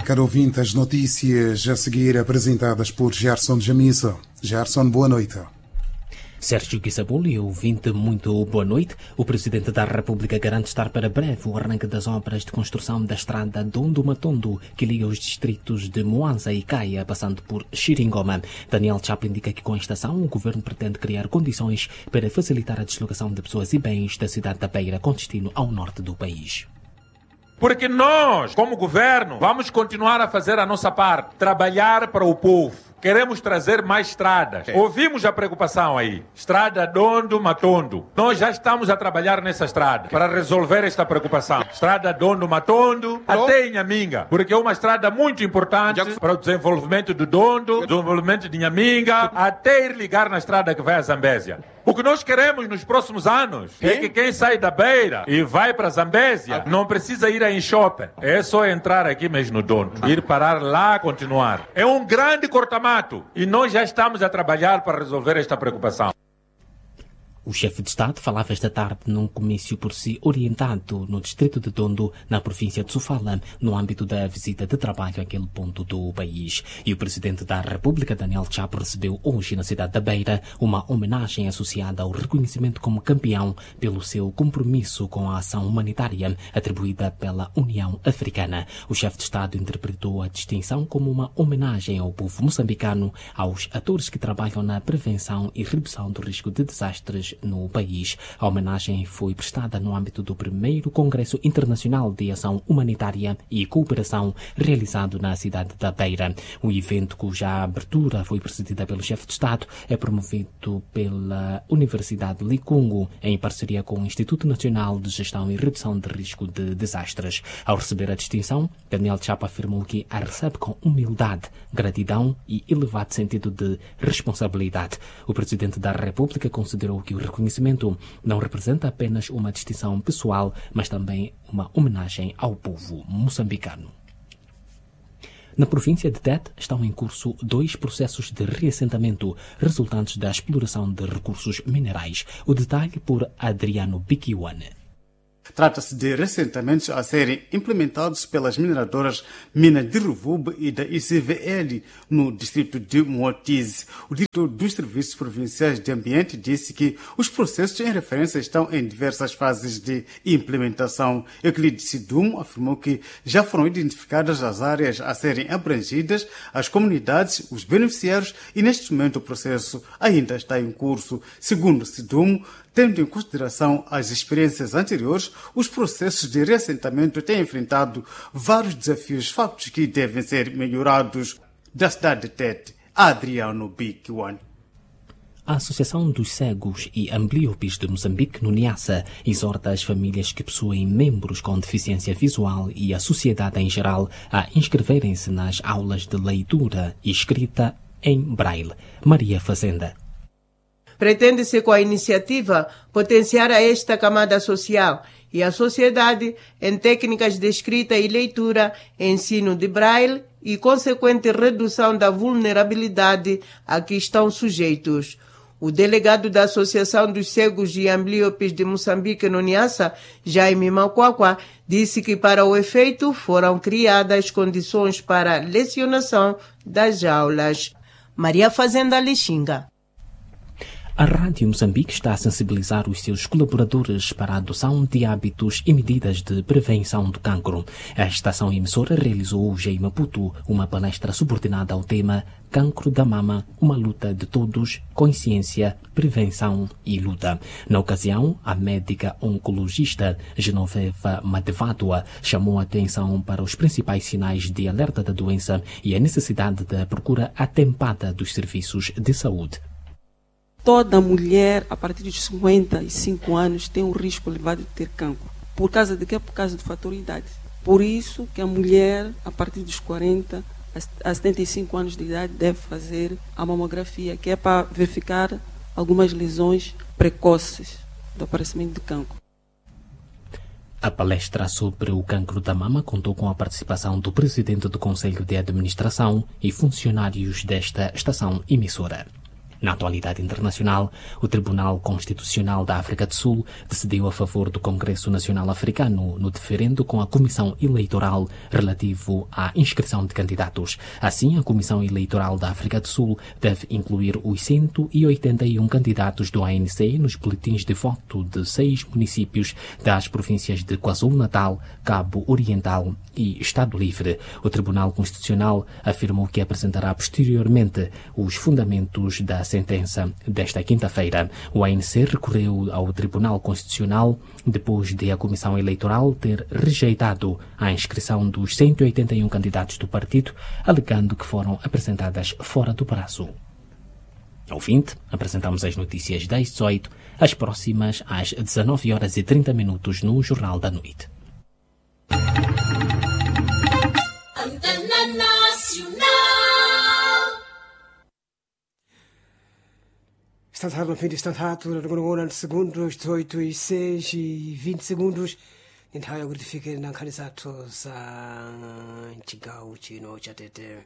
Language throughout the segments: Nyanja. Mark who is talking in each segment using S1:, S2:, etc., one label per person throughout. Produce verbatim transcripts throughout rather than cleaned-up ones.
S1: Caro ouvinte, as notícias a seguir apresentadas por Gerson Jamisa. Gerson, boa noite.
S2: Sérgio Guisabuli, ouvinte, muito boa noite. O Presidente da República garante estar para breve o arranque das obras de construção da estrada Dondo-Matondo, que liga os distritos de Moanza e Caia, passando por Xiringoma. Daniel Chapo indica que com a estação o Governo pretende criar condições para facilitar a deslocação de pessoas e bens da cidade da Beira com destino ao norte do país.
S3: Porque nós, como Governo, vamos continuar a fazer a nossa parte, trabalhar para o povo. Queremos trazer mais estradas. Ouvimos a preocupação aí. Estrada Dondo-Matondo. Nós já estamos a trabalhar nessa estrada para resolver esta preocupação. Estrada Dondo-Matondo até Inhaminga. Porque é uma estrada muito importante para o desenvolvimento do Dondo, desenvolvimento de Inhaminga, até ir ligar na estrada que vai a Zambésia. O que nós queremos nos próximos anos é que quem sai da Beira e vai para Zambésia não precisa ir a Enxope. É só entrar aqui mesmo no Dondo. Ir parar lá, continuar. É um grande corta-mato. E nós já estamos a trabalhar para resolver esta preocupação.
S2: O chefe de Estado falava esta tarde num comício por si orientado no distrito de Dondo, na província de Sofala, no âmbito da visita de trabalho àquele ponto do país. E o Presidente da República, Daniel Chapo, recebeu hoje na cidade da Beira uma homenagem associada ao reconhecimento como campeão pelo seu compromisso com a ação humanitária atribuída pela União Africana. O chefe de Estado interpretou a distinção como uma homenagem ao povo moçambicano, aos atores que trabalham na prevenção e redução do risco de desastres no país. A homenagem foi prestada no âmbito do primeiro Congresso Internacional de Ação Humanitária e Cooperação realizado na cidade da Beira. O evento, cuja abertura foi presidida pelo chefe de Estado, é promovido pela Universidade Licungo em parceria com o Instituto Nacional de Gestão e Redução de Risco de Desastres. Ao receber a distinção, Daniel Chapo afirmou que a recebe com humildade, gratidão e elevado sentido de responsabilidade. O Presidente da República considerou que o reconhecimento não representa apenas uma distinção pessoal, mas também uma homenagem ao povo moçambicano. Na província de Tete estão em curso dois processos de reassentamento resultantes da exploração de recursos minerais. O detalhe por Adriano Bikiwane.
S4: Trata-se de reassentamentos a serem implementados pelas mineradoras Minas de Ruvube e da I C V L no distrito de Moatize. O diretor dos Serviços Provinciais de Ambiente disse que os processos em referência estão em diversas fases de implementação. Euclides Sidum afirmou que já foram identificadas as áreas a serem abrangidas, as comunidades, os beneficiários e neste momento o processo ainda está em curso. Segundo Sidum, tendo em consideração as experiências anteriores, os processos de reassentamento têm enfrentado vários desafios, factos que devem ser melhorados. Da cidade de Tete, Adriano Bikiwane.
S2: A Associação dos Cegos e Ambliopes de Moçambique, no Niassa, exorta as famílias que possuem membros com deficiência visual e a sociedade em geral a inscreverem-se nas aulas de leitura e escrita em braille. Maria Fazenda.
S5: Pretende-se com a iniciativa potenciar a esta camada social e a sociedade em técnicas de escrita e leitura, ensino de braille e consequente redução da vulnerabilidade a que estão sujeitos. O delegado da Associação dos Cegos e Ambliopes de Moçambique, no Niassa, Jaime Macuacua, disse que para o efeito foram criadas condições para a lecionação das aulas. Maria Fazenda Lixinga.
S2: A Rádio Moçambique está a sensibilizar os seus colaboradores para a adoção de hábitos e medidas de prevenção do cancro. A estação emissora realizou hoje em Maputo uma palestra subordinada ao tema Cancro da Mama, uma luta de todos, consciência, prevenção e luta. Na ocasião, a médica oncologista Genoveva Matevadua chamou a atenção para os principais sinais de alerta da doença e a necessidade da procura atempada dos serviços de saúde.
S6: Toda mulher, a partir dos cinquenta e cinco anos, tem um risco elevado de ter cancro. Por causa de quê? Por causa do fator idade. Por isso que a mulher, a partir dos quarenta a setenta e cinco anos de idade, deve fazer a mamografia, que é para verificar algumas lesões precoces do aparecimento de cancro.
S2: A palestra sobre o cancro da mama contou com a participação do presidente do Conselho de Administração e funcionários desta estação emissora. Na atualidade internacional, o Tribunal Constitucional da África do Sul decidiu a favor do Congresso Nacional Africano no diferendo com a Comissão Eleitoral relativo à inscrição de candidatos. Assim, a Comissão Eleitoral da África do Sul deve incluir os cento e oitenta e um candidatos do A N C nos boletins de voto de seis municípios das províncias de KwaZulu-Natal, Cabo Oriental e Estado Livre. O Tribunal Constitucional afirmou que apresentará posteriormente os fundamentos da sentença desta quinta-feira. O A N C recorreu ao Tribunal Constitucional depois de a Comissão Eleitoral ter rejeitado a inscrição dos cento e oitenta e um candidatos do partido, alegando que foram apresentadas fora do prazo. Ao fim, apresentamos as notícias das dezoito, as próximas às dezanove horas e trinta minutos no Jornal da Noite.
S7: Antena Nacional.
S8: Está no fim de instante, na segundos, dezoito e seis e vinte segundos. Então eu gratifiquei na candidato sa Chigaú Chino Chatete.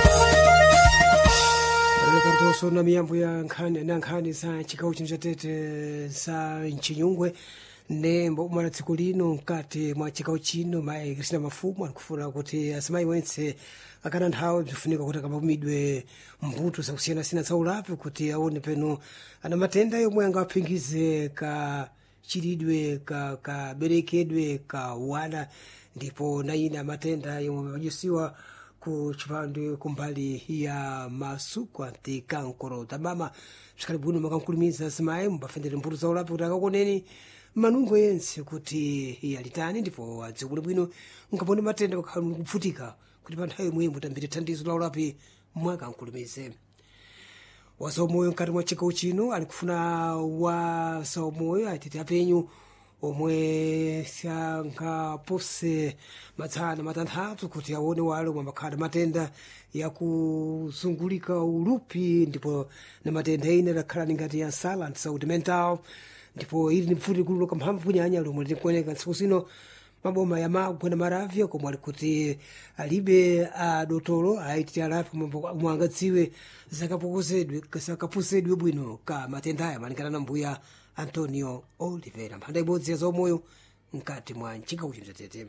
S8: Recordo so na minha buia nkani na nkani sa Chigaú Chino Chatete sa Chinyungwe ne mbomara tsikulino nkati mwa Chigaú Chino mai Kristina Mafumu alikufuna kuti asimai wense akana nthawi bzifunika kuti akapamidwe mbuto zakusiyana sina zaulapi kuti aone peno ana matenda yomwe angaphingize ka chiridwe ka kaberekedwe ka wana ndipo na ina matenda yomwe majusiwa ku chipande kumbali ya masuku anti kankoro tamama zvikalibuno makankulimiza simayi mbafendere mbuto zaulapi kuti akakoneni manungo yense kuti yalitani ndipo adzikule bwino ngapone matenda kupfutika kuti panthawi imwe mutambire thandizo la ulapi mwakankulimize. Wasomoyo nkati mwa Chigawo chino alikufuna wa somoyo atiti apenyu omwe sanga pose matsana matanthatu kuti aone wale mwamakhala matenda ya kuzungulika ulupi ndipo na matenda ine lakhala ngati ya nsala antisauti mental ndipo ili ni mfuti kululo kamphamvu kunyanya lomwe likuoneka ntsiku zino maboma ya magwe na maravya komwe alikuti alibe a dotolo aiti alapi mwangadziwe zakapokozedwe kasakapuzedwe bwino ka matenda aya malingana na mbuya Antonio Oliveira mphanda ibodzi ya zomoyo nkati mwa Chigawo chino Chatete.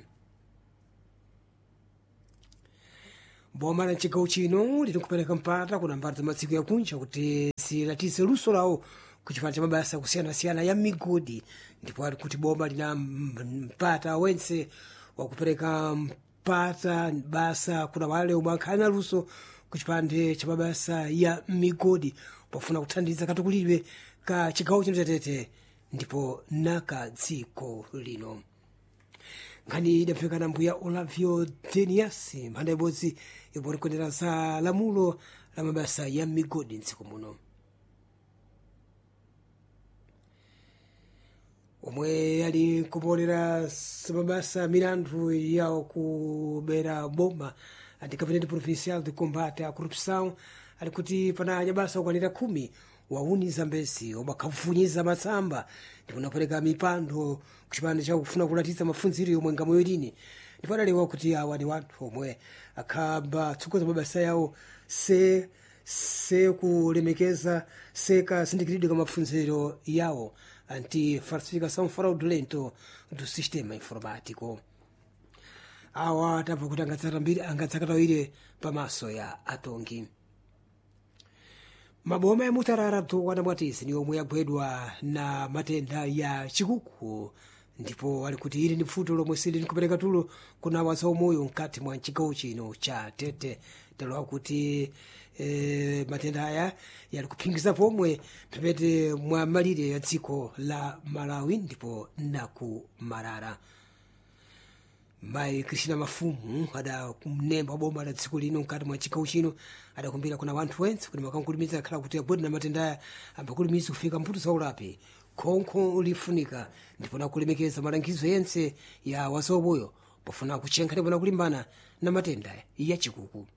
S8: Boma la Chigawo chino likupereka mpata kuna mbali za matsiku ya kunja kuti silatise luso lao kuchipata cha mabasa kusiyana siyana ya migodi ndipo alikuti boma lina mpata wense wakupereka mpata basa kuna wale umakana luso kuchipande cha mabasa ya migodi pofuna kuthandiza katukulidwe ka Chigawo chino Chatete ndipo naka dziko lino. Nkhani idafika na mbuya Olavio Denias mphanda ibodzi yomwe kondera za lamulo la mabasa ya migodi ntsiku muno. Omwe ali kubolera mabasa milandu yawo kubera boma anti-Gabinete Provincial de Combate à Corrupção alikuti pana nyabasa okwanira khumi wauni zambesi obakafunyiza matsamba ndipo napereka mipando kuchipande cha kufuna kulatitsa mafunziro yomwe ngamoyo lini ndipo adalewa kuti awa ni wanthu omwe akhamba tsuko za mabasa yawo se se kulemekeza seka sindikiridwe ka mafunziro yawo anti-falsificação fraudulento do sistema informático. Awa tapa kuti angatsakatawire pamaso ya atongi. Maboma ya Mutarara tukwana mwatisi ni omwe yagwedwa na matenda ya chikuku ndipo alikuti ili ni futo lomwe sili nikupereka tulo kuna wasomoyo nkati mwa Chigawo chino cha Tete talowa kuti e, matenda haya yalikuphingiza pomwe pepete mwa malire ya dziko la Malawi ndipo naku Marara. Mai Kristina Mafumu ada kumnemba boma la dziko lino nkati mwa Chigawo chino adakumbira kuna wanthu wense kuti makankulimiza khala kuti agwedwa na matenda haya ambakulimiza kufika mputo zaulapi khonkho ulifunika ndipo nakulemekeza malangizo yense ya wasomoyo pofuna kuchenkha ndipo nakulimbana na matenda ya chikuku.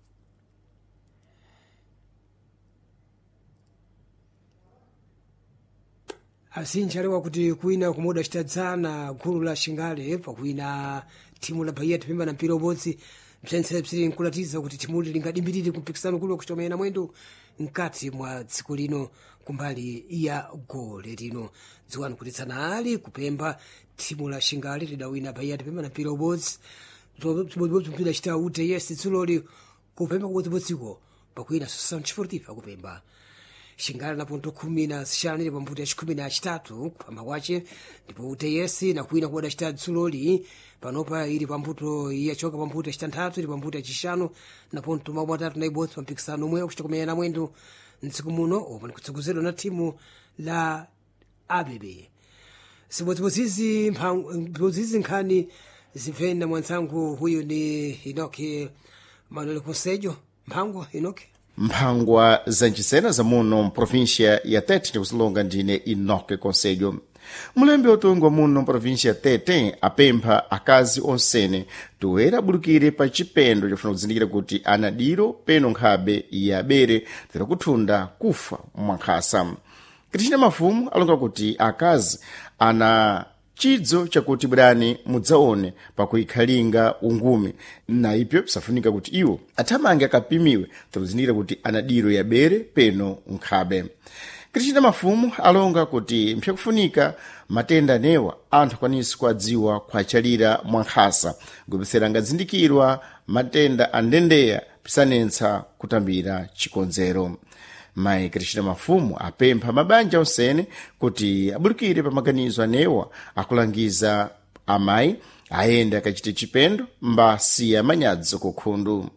S8: Asinchalewa kuti kuina kumoda chitadzana gulu la Shingale pakuina timu la Bahia tipimba na mpira ubodzi msense psiri nkulatiza kuti timuli lingadimbirire kumpikisano kuli wakuchomera mwendo mkati mwa dziko lino kumbali ya gole lino dziwani kuti tsanali kupemba timu la Shingali lidawina bayati pemba na mpira ubodzi tibodzi mpira chita ute yes tsuloli kupemba kubodzibodziko pakuina Associação Desportiva kupemba Shingali na ponto kumi na zishanu ili pambuto ya chikumi na chitatu kupamba kwache ndipo ute yes na kuina kuwada chita tsuloli panopa ili pambuto ya choka pambuto ya chitantatu ili pambuto ya chishanu na ponto mabu matatu na ibodzi pampikisano umwe kuchita kumenya na mwendo ntsiku muno opa nikutsogozedwa na timu la A B B sibodzibodzizi mbodzizi nkhani zimvena mwanzangu huyu ni Inoki Manuel Conselho mphangwa Inoki
S7: mphangwa zanjisena za muno mprovincia ya Tete ndikusilonga ndine Inoki Conselho. Mulembe otongwa muno mprovincia ya Tete apempha akazi onsene toera bulukire pa chipendo chofuna kuzindikira kuti anadiro peno nkhabe ya bere tera kuthunda kufa mwankhasa. Kritina Mafumu alonga kuti akazi ana chidzo chakuti bwani mudzaone pakuikhalinga ungumi na ipyo pisafunika kuti iwo athamange akapimiwe tokuzindikira kuti anadiro ya bere peno nkhabe. Kritina Mafumu alonga kuti mpyakufunika matenda newa anthu akwanisi kuadziwa kwachalira mwankhasa kupesera ngazindikirwa matenda andendeya pisanetsa kutambira chikonzero. Mai Kritina Mafumu apempha mabanja onsene kuti abulukire pa maganizo anewa akulangiza amayi ayende akachite chipendo mbasiya manyadzo kukhundu.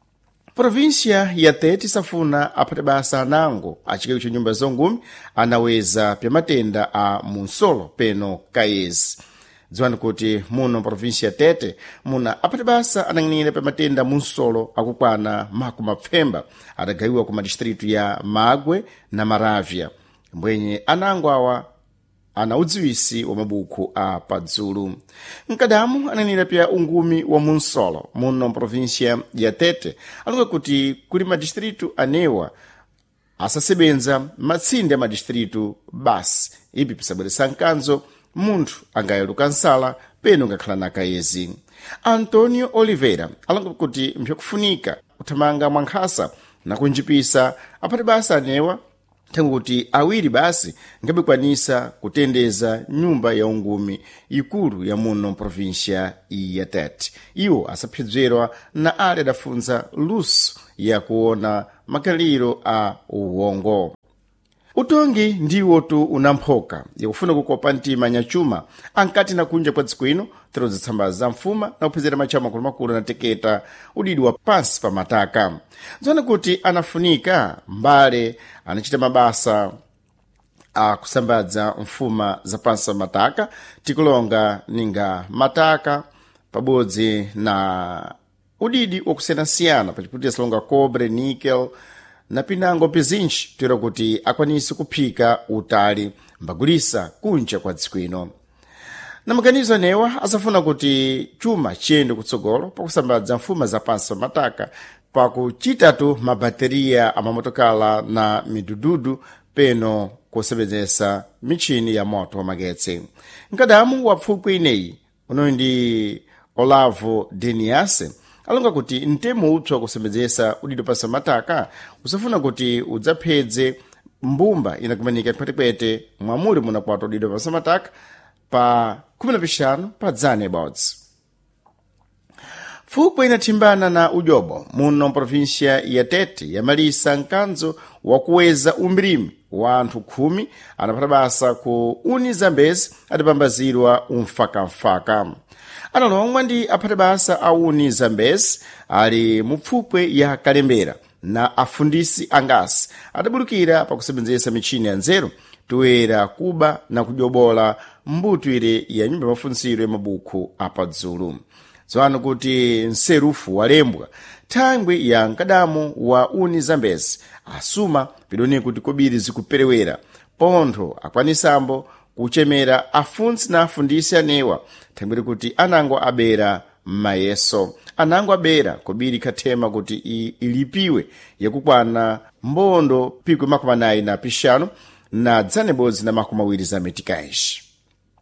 S7: Provincia ya Tete safuna apate basa anango achikeyo cha nyumba zongumi anaweza pya matenda a Munsolo peno Kayezi. Dziwani kuti muno provincia ya Tete muna apate basa anang'anira pya matenda Munsolo akukwana maku mapfemba adagawiwa ku madistritu ya Magwe na Maravya. Mbwenye anango awa ana udziwisi wa mabuku a padzulu. Nkadamu ananira pya ungumi wa Munsolo muno provincia ya Tete alonga kuti kuli madistritu anewa asasebenza matsinde madistritu basi ipi pisabweresa nkanzo munthu angayaluka nsala peno ngakhala na Kayezi. Antonio Oliveira alonga kuti mpyakufunika kuthamanga mwankhasa na kunjipisa apate basa anewa tangu kuti awiri basi ngabikwanisa kutendeza nyumba ya ungumi ikulu ya muno provincia ya Tete. Iwo asaphidzerwa na ale adafunza luso ya kuona makaliro a uwongo. Utongi ndiwo tu unamphoka yakufuna kukopa ntima nyachuma ankati na kunja kwa dziko ino tero zitsamba za mfuma na kuphezera machama makulu na teketa udidi wa pansi pa mataka. Zona kuti anafunika mbale anachita mabasa a kusambadza mfuma za pansi pa mataka tikulonga ninga mataka pabodzi na udidi wakusiyanasiyana pachiputi salonga cobre, nickel na pinango pizinji tero kuti akwanisi kuphika utali mbagulisa kunja kwa dziko ino. Na maganizo anewa asafuna kuti chuma chiyende kutsogolo pakusambadza mfuma za pansi pa mataka pakuchitatu mabateria amamotokala na midududu peno kusebenzesa michini ya moto wa magetsi. Nkadamu wa pfupwi ineyi unoyi ndi Olavo Deniase alonga kuti ntemo utswa kusembedzesa udido pasa mataka usafuna kuti udzaphedze mbumba inakumanika pwetepwete mwamuli munakwata udido pasa mataka pa kumi na pishanu pa dzane bodzi. Fukwe inathimbana na ujobo muno provincia ya Tete yamalisa nkanzo wakuweza umbrimi wa anthu khumi anapata basa ku Unizambezi adapambazirwa umfaka-mfaka. Analongwa ndi apate basa a Unizambezi ali mupfupwe ya Kalembera na afundisi angasi adabulukira pakusebenzesa michini ya nzeru toera kuba na kujobola mbuto ire ya nyumba mafunsiro ya mabuku apadzulu. Zwanu kuti nserufu walembwa thangwe ya nkadamu wa Unizambezi asuma pidoni kuti kobiri zikuperewera pontho akwanisambo kuchemera afunsi na afundisi anewa thangwere kuti anango abera mayeso anango abera kobiri kathema kuti ilipiwe yakukwana mbondo pikwe makumi anayi na pishanu na dzanebozi na makumi awiri za metikaishi.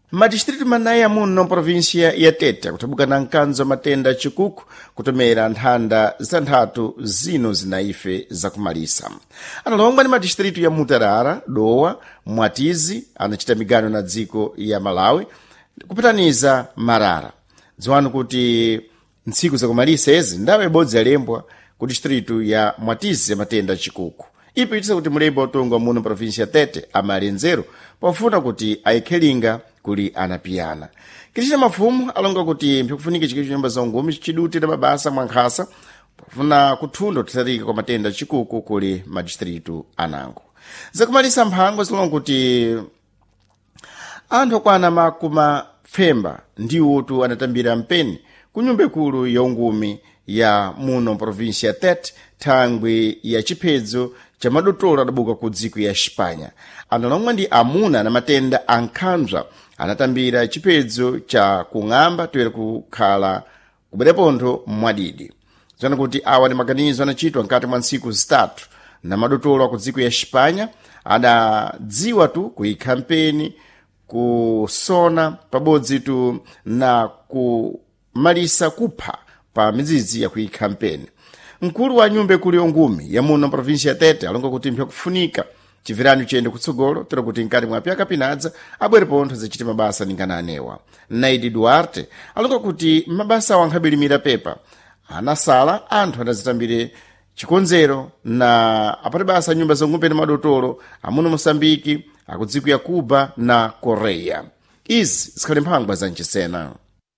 S7: madistritu manayi amuno provinsia ya Tete kutabuka na mkanzo matenda chikuku kutomera nthanda za nthatu zino zinaife zakumalisa. Analongwa ni madistritu ya Mutarara, Dowa, Mwatizi anachita migano na dziko ya Malawi kupitaniza Marara. Dziwani kuti ntsiku zakumalisa ezi ndawe ibodzi yalembwa ku distritu ya Mwatizi ya matenda chikuku. Ipo itisa kuti mulembe otongwa muno provinsia Tete amalenzero pofuna kuti aikhelinga kuli anapiyana. Kilichina mafumu alonga kuti mpikufunike chikicho nyumba za ungumi chiduti na mabasa mwankhasa pofuna kuthunda kutitharika kwa matenda chikuku kuli madistritu anango. Zakumalisa mphango zilonga kuti anthu akwana makuma femba ndiwotu anatambira mpeni kunyumba ikulu ya ungumi ya muno provinsia Tete thangwi ya chiphedzo cha madotolo adabuka ku dziko ya Espanya. Analongwa ndi amuna na matenda ankhanza anatambira chiphedzo cha kung'amba toera kukhala kubwerepontho mwadidi. Zana kuti awa ni maganizo anachitwa nkati mwa ntsiku zitatu na madotolo aku dziko ya Espanya adadziwa tu kuikampeni kusona pabodzi tu na kumalisa kupha pa mizizi ya kuikampeni. Mkulu wa nyumba kuli ongumi ya muno provinsia Tete alonga kuti mpyakufunika chivirani chende kutsogolo tero kuti nkati mwapya kapinadza abwerepontho zachite mabasa ningana anewa. Naidi Duarte alonga kuti mabasa wankhabilimira pepa anasala anthu anazitambire chikonzero na apati basa nyumba zongumbe na madotolo amuno Mosambiki akudziko ya Cuba na Korea. Izi zikhali mphangwa za nchisena.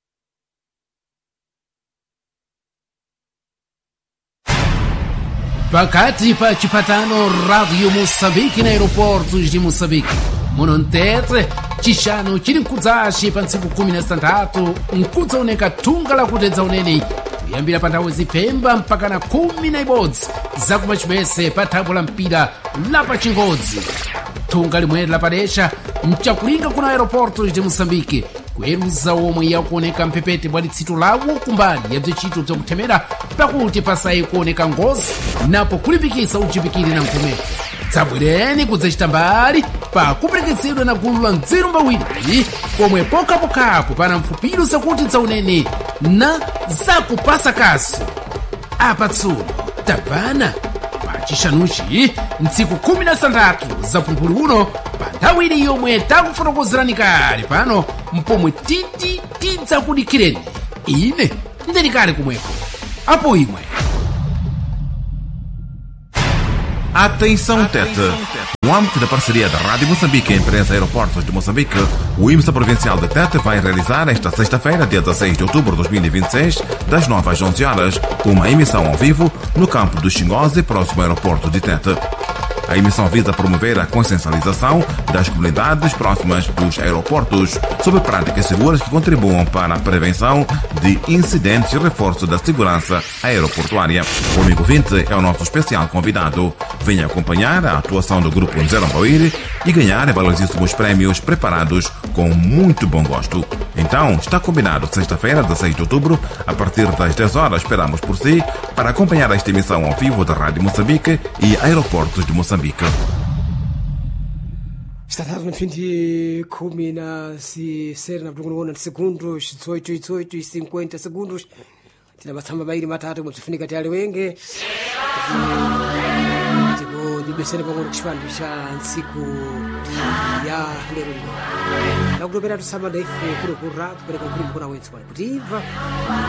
S9: Pakati pa chipatano Radio Moçambique na aeroportos de Moçambique. Muno Tete, chishano chiri mkudzashi pa ntsiku kumi na sitandatu nkudzaoneka thunga lakutedza uneni kuyambira pa nthawi zipemba mpaka na khumi na ibodzi zakumachipese pa thambo la mpira la pa Chingodzi. Thunga limweri la padesha mchakulinga kuna aeroportos de Moçambique kuweruza omwe yakuoneka mpepete bwa litsito lawo kumbali ya bzicito bzakuthemera pakuti pasayi kuoneka ngozi napo kulimbikisa uchipikire na mkumeko. Tsabwereni kudzachita mbali pa kuperekezedwa na gulu la nzeru mbawiri komwe pokapokapo pana mfupiro zakuti dzaunene na zakupasa kaso. Apa tsuno tabana pachishanuchi ntsiku kumi na sitandatu za pumphuli uno pa nthawi ili yomwe takufotokozerani kale pano mpomwe titi tidzakudikireni. Ine ndili kale kumweko apo imwe.
S10: Atenção Tete! No âmbito da parceria da Rádio Moçambique e a Empresa Aeroportos de Moçambique, o I M S A Provincial de Tete vai realizar esta sexta-feira, dia dezasseis de outubro de dois mil e vinte e seis, das nove às onze horas, uma emissão ao vivo no campo do Xingoze, próximo ao aeroporto de Tete. A emissão visa promover a consciencialização das comunidades próximas dos aeroportos sobre práticas seguras que contribuam para a prevenção de incidentes e reforço da segurança aeroportuária. O amigo vinte é o nosso especial convidado. Venha acompanhar a atuação do Grupo Nzero Mbawiri e ganhar valiosíssimos prémios preparados com muito bom gosto. Então, está combinado sexta-feira, dezasseis de outubro, a partir das dez horas, esperamos por si, para acompanhar esta emissão ao vivo da Rádio Moçambique e Aeroportos de Moçambique.
S8: Está dado no fim de kumi na si ser na bruno segundos, dezoito, dezoito e cinquenta segundos. Tina masamba bairi matatu mtufunika tayari wenge. Tipo dibesene kwa kishwani cha siku ya lero. Na kugobera tusama daifu kuro kura kupeleka kuri kuna wenzi kwa kutiva.